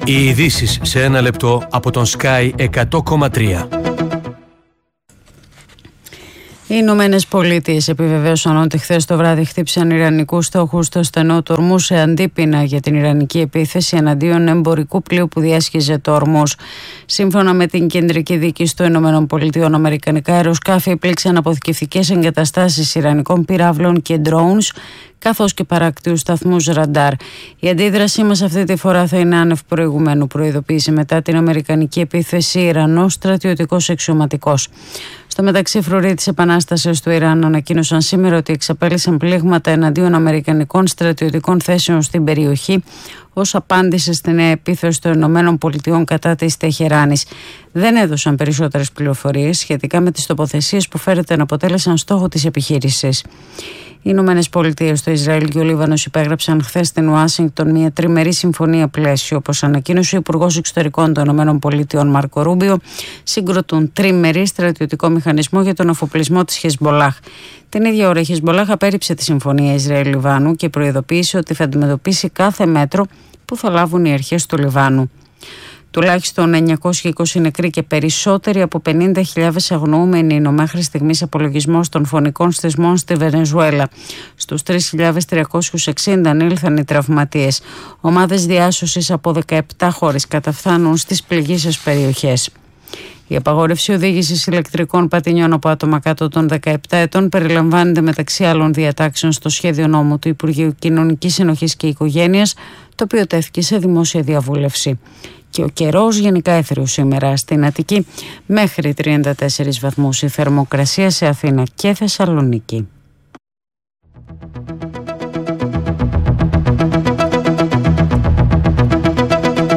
Οι ειδήσεις σε ένα λεπτό από τον Sky 100,3. Οι Ηνωμένες Πολιτείες επιβεβαίωσαν ότι χθες το βράδυ χτύπησαν ιρανικούς στόχους στο στενό του Ορμούζ σε αντίπεινα για την ιρανική επίθεση εναντίον εμπορικού πλοίου που διέσχιζε το Ορμούζ. Σύμφωνα με την κεντρική διοίκηση των Ηνωμένων Πολιτειών, αμερικανικά αεροσκάφη επλήξαν αποθηκευτικές εγκαταστάσεις ιρανικών πυράβλων και drones, καθώς και παράκτιους σταθμούς ραντάρ. Η αντίδρασή μας αυτή τη φορά θα είναι άνευ προηγουμένου, προειδοποίησε μετά την αμερικανική επίθεση Ιρανός στρατιωτικός αξιωματικός. Στο μεταξύ, φρουροί της Επανάστασης του Ιράν ανακοίνωσαν σήμερα ότι εξαπέλυσαν πλήγματα εναντίον αμερικανικών στρατιωτικών θέσεων στην περιοχή ως απάντηση στην επίθεση των Ηνωμένων Πολιτειών κατά της Τεχεράνης. Δεν έδωσαν περισσότερες πληροφορίες σχετικά με τις τοποθεσίες που φέρεται να αποτέλεσαν στόχο της επιχείρησης. Οι Ηνωμένες Πολιτείες, το Ισραήλ και ο Λίβανος υπέγραψαν χθες στην Ουάσιγκτον μια τριμερή συμφωνία πλαίσιο. Όπως ανακοίνωσε ο Υπουργός Εξωτερικών των Ηνωμένων Πολιτειών Μάρκο Ρούμπιο, συγκροτούν τριμερή στρατιωτικό μηχανισμό για τον αφοπλισμό της Χεσμπολάχ. Την ίδια ώρα η Χεσμπολάχ απέρριψε τη συμφωνία Ισραήλ-Λιβάνου και προειδοποίησε ότι θα αντιμετωπίσει κάθε μέτρο που θα λάβουν οι αρχές του Λιβάνου. Τουλάχιστον 920 νεκροί και περισσότεροι από 50.000 αγνοούμενοι είναι ο μέχρι στιγμής απολογισμός των φωνικών στισμών στη Βενεζουέλα. Στους 3.360 ανήλθαν οι τραυματίες. Ομάδες διάσωσης από 17 χώρες καταφθάνουν στις πληγείσες περιοχές. Η απαγόρευση οδήγησης ηλεκτρικών πατινιών από άτομα κάτω των 17 ετών περιλαμβάνεται μεταξύ άλλων διατάξεων στο σχέδιο νόμου του Υπουργείου Κοινωνικής Συνοχής και Οικογένειας, το οποίο τέθηκε σε δημόσια διαβούλευση. Και ο καιρός γενικά έθριος σήμερα στην Αττική, μέχρι 34 βαθμούς η θερμοκρασία σε Αθήνα και Θεσσαλονίκη.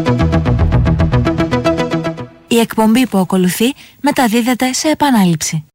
Η εκπομπή που ακολουθεί μεταδίδεται σε επανάληψη.